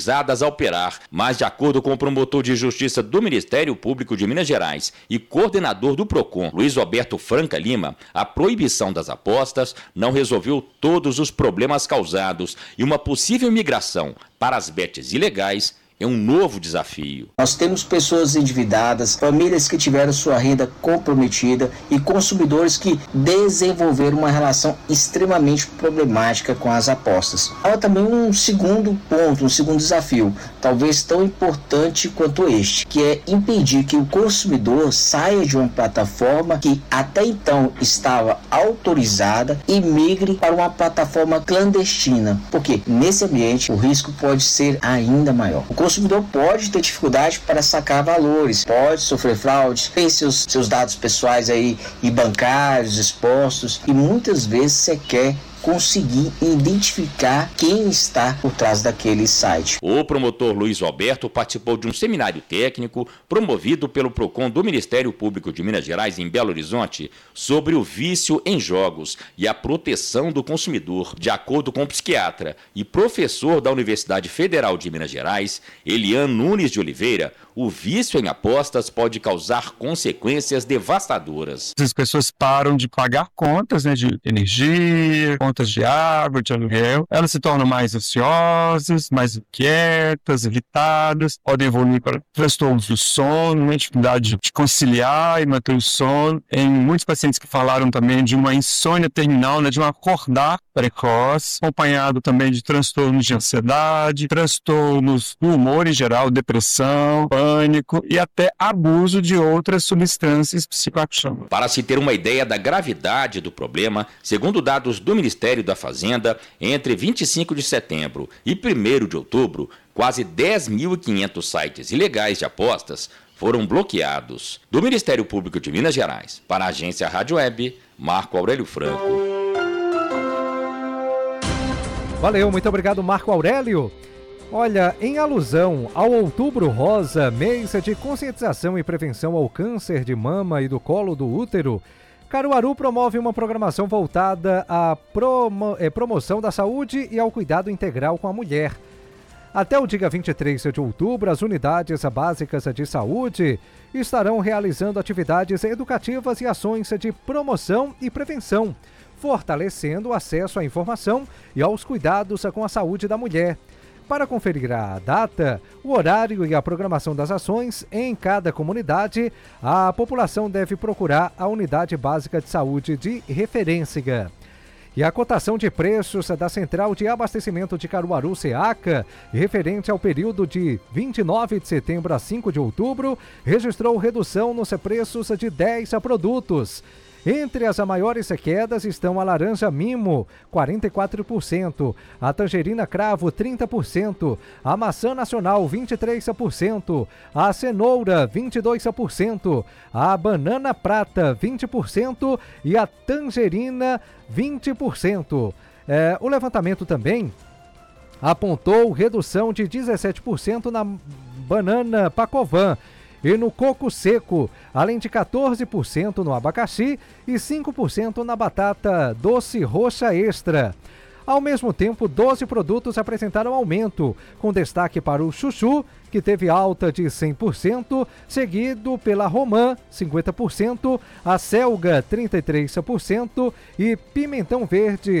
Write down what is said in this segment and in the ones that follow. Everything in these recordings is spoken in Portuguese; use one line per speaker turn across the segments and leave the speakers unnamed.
autorizadas a operar, mas de acordo com o promotor de justiça do Ministério Público de Minas Gerais e coordenador do PROCON, Luiz Roberto Franca Lima, a proibição das apostas não resolveu todos os problemas causados e uma possível migração para as bets ilegais é um novo desafio.
Nós temos pessoas endividadas, famílias que tiveram sua renda comprometida e consumidores que desenvolveram uma relação extremamente problemática com as apostas. Há também um segundo ponto, um segundo desafio, talvez tão importante quanto este, que é impedir que o consumidor saia de uma plataforma que até então estava autorizada e migre para uma plataforma clandestina, porque nesse ambiente o risco pode ser ainda maior. O consumidor pode ter dificuldade para sacar valores, pode sofrer fraudes, tem seus dados pessoais aí e bancários expostos e muitas vezes sequer conseguir identificar quem está por trás daquele site.
O promotor Luiz Roberto participou de um seminário técnico promovido pelo PROCON do Ministério Público de Minas Gerais em Belo Horizonte sobre o vício em jogos e a proteção do consumidor. De acordo com o psiquiatra e professor da Universidade Federal de Minas Gerais, Elian Nunes de Oliveira, o vício em apostas pode causar consequências devastadoras.
As pessoas param de pagar contas, de energia, contas de água, de aluguel. Elas se tornam mais ansiosas, mais inquietas, irritadas, podem evoluir para transtornos do sono, dificuldade de conciliar e manter o sono. Em muitos pacientes que falaram também de uma insônia terminal, de um acordar precoce, acompanhado também de transtornos de ansiedade, transtornos do humor em geral, depressão, pânico e até abuso de outras substâncias psicoativas.
Para se ter uma ideia da gravidade do problema, segundo dados do Ministério da Fazenda, entre 25 de setembro e 1º de outubro, quase 10.500 sites ilegais de apostas foram bloqueados. Do Ministério Público de Minas Gerais, para a agência Rádio Web, Marco Aurélio Franco.
Valeu, muito obrigado, Marco Aurélio. Olha, em alusão ao Outubro Rosa, mês de conscientização e prevenção ao câncer de mama e do colo do útero, Caruaru promove uma programação voltada à promoção da saúde e ao cuidado integral com a mulher. Até o dia 23 de outubro, as unidades básicas de saúde estarão realizando atividades educativas e ações de promoção e prevenção, fortalecendo o acesso à informação e aos cuidados com a saúde da mulher. Para conferir a data, o horário e a programação das ações em cada comunidade, a população deve procurar a unidade básica de saúde de referência. E a cotação de preços da Central de Abastecimento de Caruaru, SEACA, referente ao período de 29 de setembro a 5 de outubro, registrou redução nos preços de 10 produtos. Entre as maiores quedas estão a laranja mimo, 44%, a tangerina cravo, 30%, a maçã nacional, 23%, a cenoura, 22%, a banana prata, 20% e a tangerina, 20%. O levantamento também apontou redução de 17% na banana pacovan e no coco seco, além de 14% no abacaxi e 5% na batata doce roxa extra. Ao mesmo tempo, 12 produtos apresentaram aumento, com destaque para o chuchu, que teve alta de 100%, seguido pela romã, 50%, a selga, 33% e pimentão verde,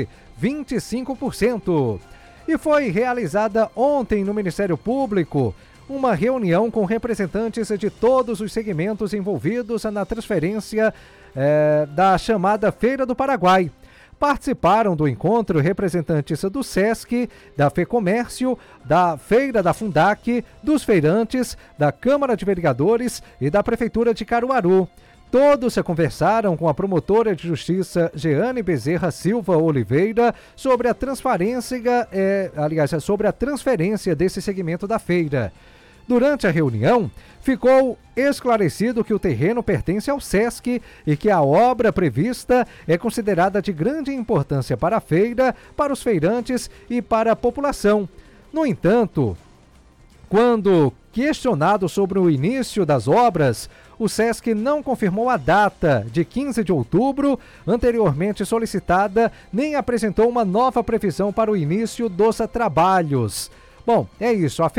25%. E foi realizada ontem no Ministério Público uma reunião com representantes de todos os segmentos envolvidos na transferência da chamada Feira do Paraguai. Participaram do encontro representantes do SESC, da FEComércio, da Feira da Fundac, dos feirantes, da Câmara de Vereadores e da Prefeitura de Caruaru. Todos conversaram com a promotora de justiça Jeane Bezerra Silva Oliveira sobre a transferência desse segmento da feira. Durante a reunião, ficou esclarecido que o terreno pertence ao SESC e que a obra prevista é considerada de grande importância para a feira, para os feirantes e para a população. No entanto, quando questionado sobre o início das obras, o SESC não confirmou a data de 15 de outubro, anteriormente solicitada, nem apresentou uma nova previsão para o início dos trabalhos. Bom, é isso.